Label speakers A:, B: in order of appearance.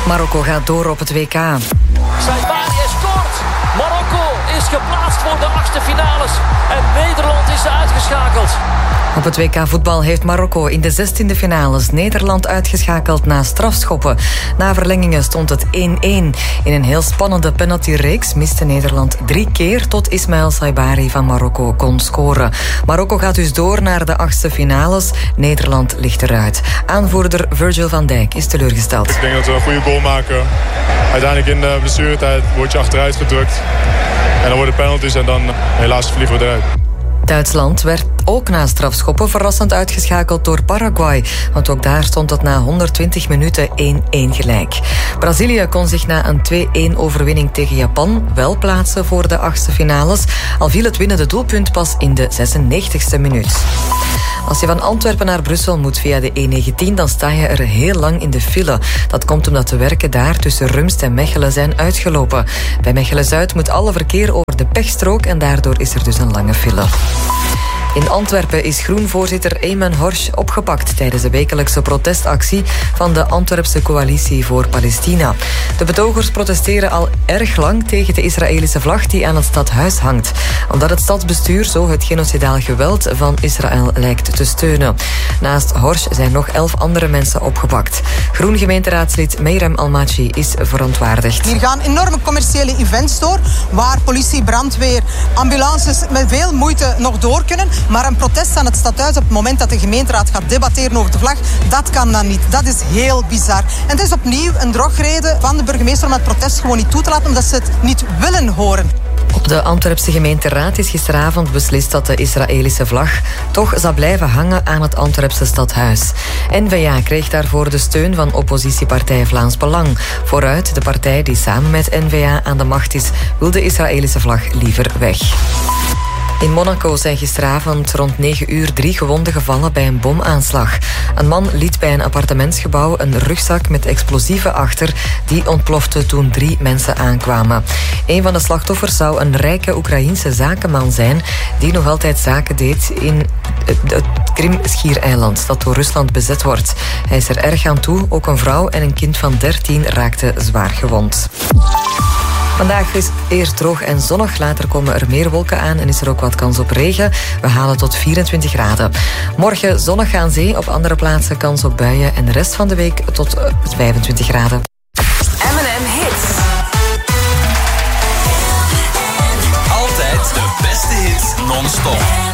A: Marokko gaat door op het WK.
B: Saibari scoort. Marokko is geplaatst voor de achtste finales. En Nederland is uitgeschakeld.
A: Op het WK voetbal heeft Marokko in de 16e finales Nederland uitgeschakeld na strafschoppen. Na verlengingen stond het 1-1. In een heel spannende penaltyreeks miste Nederland 3 keer tot Ismaël Saibari van Marokko kon scoren. Marokko gaat dus door naar de 8e finales. Nederland ligt eruit. Aanvoerder Virgil van Dijk is teleurgesteld.
C: Ik denk dat we een goede goal maken. Uiteindelijk in de blessuretijd word je achteruit gedrukt. En dan worden penalties en dan helaas vliegen we eruit.
A: Duitsland werd ook na strafschoppen verrassend uitgeschakeld door Paraguay. Want ook daar stond het na 120 minuten 1-1 gelijk. Brazilië kon zich na een 2-1 overwinning tegen Japan wel plaatsen voor de 8e finales. Al viel het winnende doelpunt pas in de 96e minuut. Als je van Antwerpen naar Brussel moet via de E19, dan sta je er heel lang in de file. Dat komt omdat de werken daar tussen Rumst en Mechelen zijn uitgelopen. Bij Mechelen-Zuid moet alle verkeer over de pechstrook en daardoor is er dus een lange file. In Antwerpen is Groen-voorzitter Ayman Horsch opgepakt tijdens de wekelijkse protestactie van de Antwerpse Coalitie voor Palestina. De betogers protesteren al erg lang tegen de Israëlische vlag die aan het stadhuis hangt, omdat het stadsbestuur zo het genocidaal geweld van Israël lijkt te steunen. Naast Horsch zijn nog 11 andere mensen opgepakt. Groen-gemeenteraadslid Meirem Almachi is verontwaardigd.
D: Hier gaan enorme commerciële events door, waar politie, brandweer, ambulances met veel moeite nog door kunnen. Maar een protest aan het stadhuis op het moment dat de gemeenteraad gaat debatteren over de vlag, dat kan dan niet. Dat is heel bizar. En het is opnieuw een drogreden van de burgemeester om het protest gewoon niet toe te laten, omdat ze het niet willen horen.
A: Op de Antwerpse gemeenteraad is gisteravond beslist dat de Israëlische vlag toch zal blijven hangen aan het Antwerpse stadhuis. N-VA kreeg daarvoor de steun van oppositiepartij Vlaams Belang. Vooruit, de partij die samen met N-VA aan de macht is, wil de Israëlische vlag liever weg. In Monaco zijn gisteravond rond 9 uur 3 gewonden gevallen bij een bomaanslag. Een man liet bij een appartementsgebouw een rugzak met explosieven achter. Die ontplofte toen 3 mensen aankwamen. Een van de slachtoffers zou een rijke Oekraïense zakenman zijn die nog altijd zaken deed in het Krim-schiereiland dat door Rusland bezet wordt. Hij is er erg aan toe. Ook een vrouw en een kind van 13 raakten zwaar gewond. Vandaag is eerst droog en zonnig. Later komen er meer wolken aan en is er ook wat kans op regen. We halen tot 24 graden. Morgen zonnig aan zee, op andere plaatsen kans op buien. En de rest van de week tot 25 graden.
E: M&M Hits.
F: Altijd de beste hits non-stop.